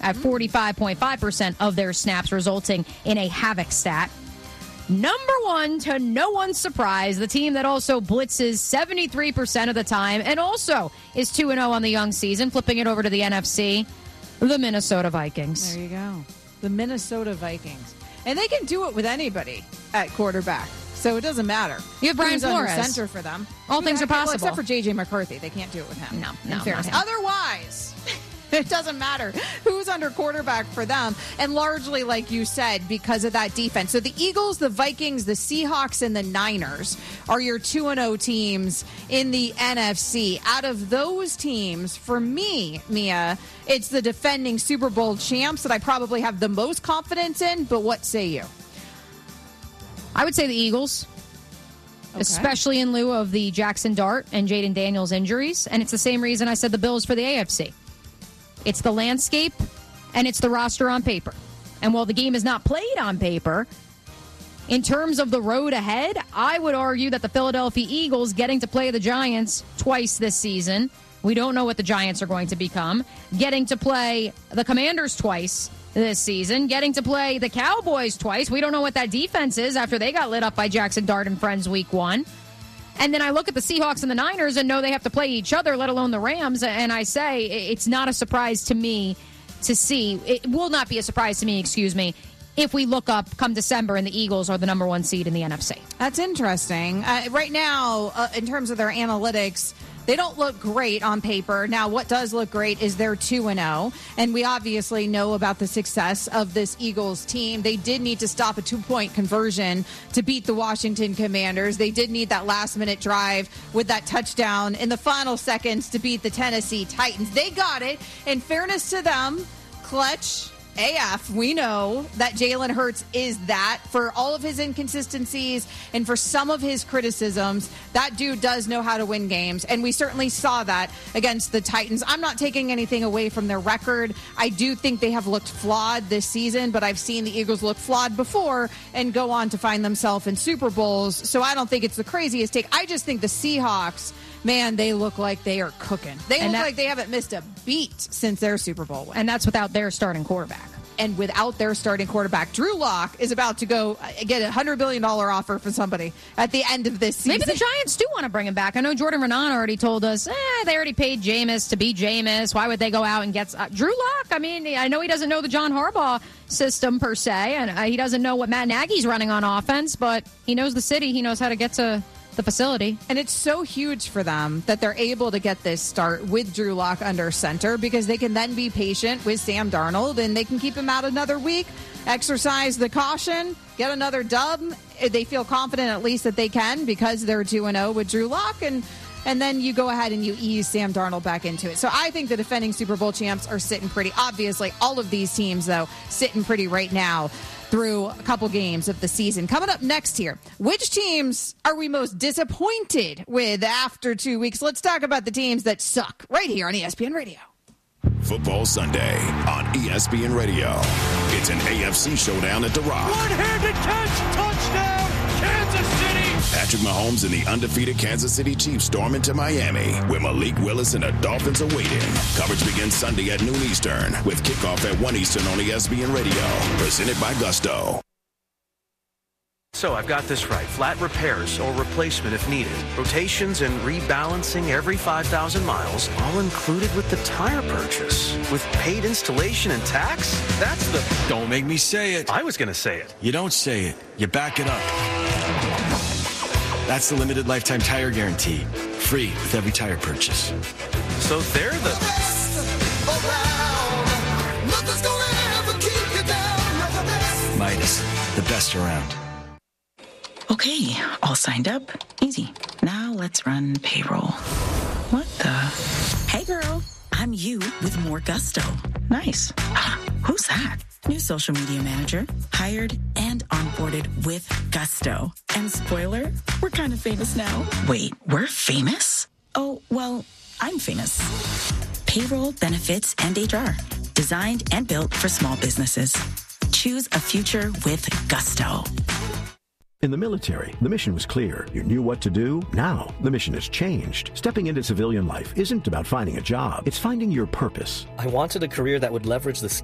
at 45.5% of their snaps, resulting in a havoc stat. Number one, to no one's surprise, the team that also blitzes 73% of the time and also is 2-0 on the young season, flipping it over to the NFC, the Minnesota Vikings. There you go. The Minnesota Vikings. And they can do it with anybody at quarterback, so it doesn't matter. You have Brian Flores. Under center for them. All things are possible. Well, except for J.J. McCarthy. They can't do it with him. No, in fairness. Otherwise, it doesn't matter who's under quarterback for them. And largely, like you said, because of that defense. So the Eagles, the Vikings, the Seahawks, and the Niners are your 2-0 teams in the NFC. Out of those teams, for me, Mia, it's the defending Super Bowl champs that I probably have the most confidence in. But what say you? I would say the Eagles. Okay. Especially in lieu of the Jackson Dart and Jaden Daniels injuries. And it's the same reason I said the Bills for the AFC. It's the landscape, and it's the roster on paper. And while the game is not played on paper, in terms of the road ahead, I would argue that the Philadelphia Eagles getting to play the Giants twice this season, we don't know what the Giants are going to become, getting to play the Commanders twice this season, getting to play the Cowboys twice, we don't know what that defense is after they got lit up by Jackson Dart and friends week 1. And then I look at the Seahawks and the Niners and know they have to play each other, let alone the Rams. And I say it's not a surprise to me to see. It will not be a surprise to me, if we look up come December and the Eagles are the number 1 seed in the NFC. That's interesting. Right now, in terms of their analytics, they don't look great on paper. Now, what does look great is they're 2-0, and we obviously know about the success of this Eagles team. They did need to stop a 2-point conversion to beat the Washington Commanders. They did need that last-minute drive with that touchdown in the final seconds to beat the Tennessee Titans. They got it. In fairness to them, clutch AF, we know that Jalen Hurts is that. For all of his inconsistencies and for some of his criticisms, that dude does know how to win games, and we certainly saw that against the Titans. I'm not taking anything away from their record. I do think they have looked flawed this season, but I've seen the Eagles look flawed before and go on to find themselves in Super Bowls, so I don't think it's the craziest take. I just think the Seahawks, man, they look like they are cooking. They look like they haven't missed a beat since their Super Bowl win. And that's without their starting quarterback. And without their starting quarterback, Drew Lock is about to go get a $100 billion offer from somebody at the end of this season. Maybe the Giants do want to bring him back. I know Jordan Renan already told us, they already paid Jameis to be Jameis. Why would they go out and get Drew Lock? I mean, I know he doesn't know the John Harbaugh system per se, and he doesn't know what Matt Nagy's running on offense, but he knows the city. He knows how to get to the facility. And it's so huge for them that they're able to get this start with Drew Lock under center, because they can then be patient with Sam Darnold and they can keep him out another week, exercise the caution, get another dub. They feel confident at least that they can because they're 2-0 with Drew Lock, and then you go ahead and you ease Sam Darnold back into it. So I think the defending Super Bowl champs are sitting pretty. Obviously, all of these teams, though, sitting pretty right now through a couple games of the season. Coming up next here, which teams are we most disappointed with after 2 weeks? Let's talk about the teams that suck right here on ESPN Radio. Football Sunday on ESPN Radio. It's an AFC showdown at The Rock. One-handed catch, touchdown, Kansas City. Patrick Mahomes and the undefeated Kansas City Chiefs storm into Miami, where Malik Willis and the Dolphins are waiting. Coverage begins Sunday at noon Eastern, with kickoff at 1 Eastern on ESPN Radio. Presented by Gusto. So I've got this right. Flat repairs or replacement if needed. Rotations and rebalancing every 5,000 miles, all included with the tire purchase. With paid installation and tax? That's the... Don't make me say it. I was going to say it. You don't say it. You back it up. That's the limited lifetime tire guarantee. Free with every tire purchase. So they're the... Midas, the best around. Okay, all signed up. Easy. Now let's run payroll. What the? Hey girl, I'm you with more Gusto. Nice. Who's that? New social media manager. Hired and onboarded with Gusto. And spoiler, we're kind of famous now. Wait, we're famous? Oh, well, I'm famous. Payroll, benefits, and HR. Designed and built for small businesses. Choose a future with Gusto. In the military, the mission was clear. You knew what to do. Now, the mission has changed. Stepping into civilian life isn't about finding a job. It's finding your purpose. I wanted a career that would leverage the